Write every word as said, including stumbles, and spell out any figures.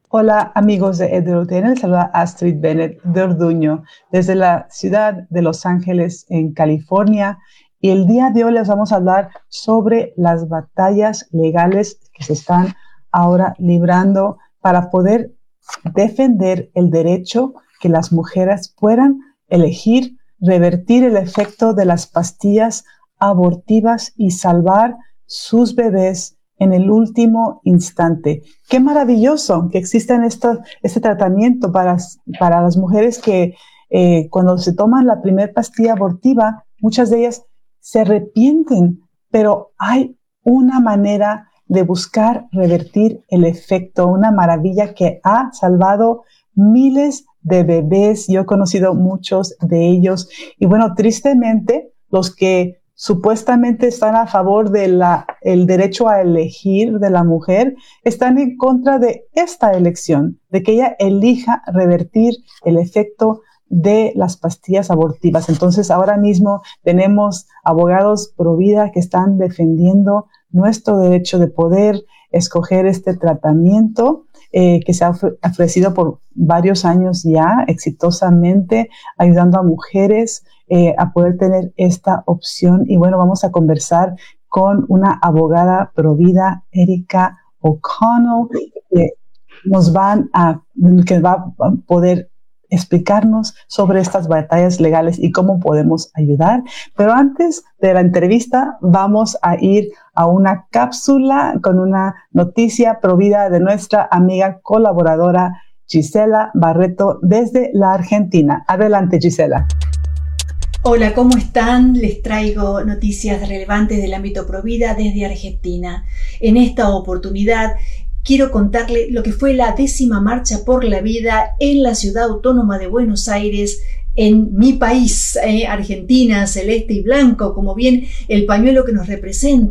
Hola amigos de EduTN, les saluda Astrid Bennett de Orduño desde la ciudad de Los Ángeles en California, y el día de hoy les vamos a hablar sobre las batallas legales que se están ahora librando para poder defender el derecho que las mujeres puedan elegir revertir el efecto de las pastillas abortivas y salvar sus bebés en el último instante. Qué maravilloso que exista esto, este tratamiento para, para las mujeres que eh, cuando se toman la primera pastilla abortiva, muchas de ellas se arrepienten, pero hay una manera de buscar revertir el efecto, una maravilla que ha salvado miles de bebés. Yo he conocido muchos de ellos y bueno, tristemente los que supuestamente están a favor del derecho a elegir de la mujer, están en contra de esta elección, de que ella elija revertir el efecto de las pastillas abortivas. Entonces, ahora mismo tenemos abogados pro vida que están defendiendo nuestro derecho de poder escoger este tratamiento eh, que se ha ofrecido por varios años ya, exitosamente, ayudando a mujeres Eh, a poder tener esta opción. Y bueno, vamos a conversar con una abogada pro vida, Erika O'Connell, que nos van a, que va a poder explicarnos sobre estas batallas legales y cómo podemos ayudar. Pero antes de la entrevista, vamos a ir a una cápsula con una noticia pro vida de nuestra amiga colaboradora Gisela Barreto desde la Argentina. Adelante, Gisela. Hola, ¿cómo están? Les traigo noticias relevantes del ámbito pro vida desde Argentina. En esta oportunidad quiero contarle lo que fue la décima marcha por la vida en la ciudad autónoma de Buenos Aires, en mi país, eh, Argentina, celeste y blanco, como bien el pañuelo que nos representa.